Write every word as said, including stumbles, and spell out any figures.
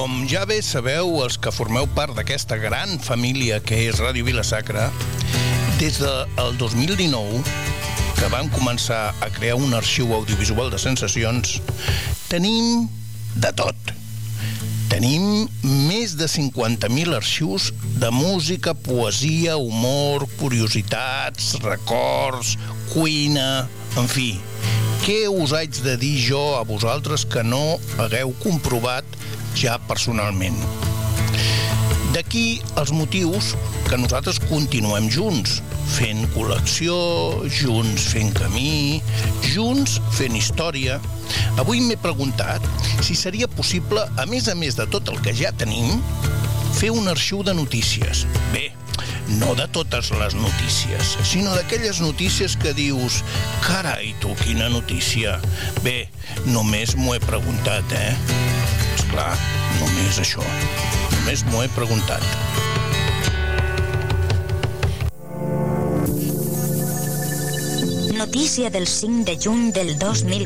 Com ja bé sabeu, els que formeu part d'aquesta gran família que és Ràdio Vila-sacra, des del dos mil dinou, que vam començar a crear un arxiu audiovisual de sensacions, tenim de tot. Tenim més de cinquanta mil arxius de música, poesia, humor, curiositats, records, cuina, en fi. Què us haig de dir jo a vosaltres que no hagueu comprovat ja personalment? D'aquí els motius que nosaltres continuem junts, fent col·lecció, junts fent camí, junts fent història. Avui m'he preguntat si seria possible, a més a més de tot el que ja tenim, fer un arxiu de notícies. Bé, no de totes les notícies, sinó d'aquelles notícies que dius «Carai, tu, quina notícia!» Bé, només m'ho he preguntat, eh? Esclar, només això. Només m'ho he preguntat. Notícia del cinc de juny del dos mil